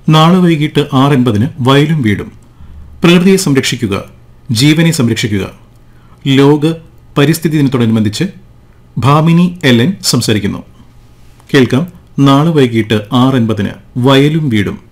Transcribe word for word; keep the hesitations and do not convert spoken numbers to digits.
നാളെ വൈകിട്ട് ആറ് എൺപതിന് വയലും വീടും. പ്രകൃതിയെ സംരക്ഷിക്കുക, ജീവനെ സംരക്ഷിക്കുക. ലോക പരിസ്ഥിതി ദിനത്തോടനുബന്ധിച്ച് ഭാമിനി എൽ എൻ സംസാരിക്കുന്നു. കേൾക്കാം നാളെ വൈകിട്ട് ആറ് എൺപതിന് വയലും വീടും.